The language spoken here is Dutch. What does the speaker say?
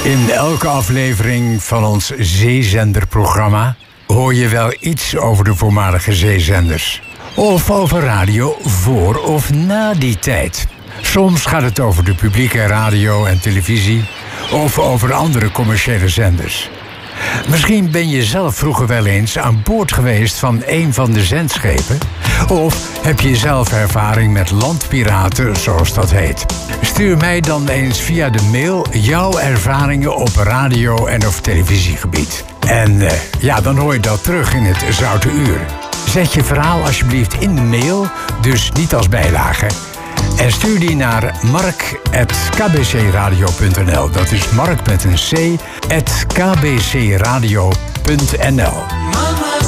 In elke aflevering van ons zeezenderprogramma hoor je wel iets over de voormalige zeezenders. Of over radio voor of na die tijd. Soms gaat het over de publieke radio en televisie of over andere commerciële zenders. Misschien ben je zelf vroeger wel eens aan boord geweest van een van de zendschepen. Of heb je zelf ervaring met landpiraten, zoals dat heet. Stuur mij dan eens via de mail jouw ervaringen op radio- en of televisiegebied. En dan hoor je dat terug in het Zoute Uur. Zet je verhaal alsjeblieft in de mail, dus niet als bijlage. En stuur die naar mark@kbcradio.nl. Dat is Mark met een C, @kbcradio.nl.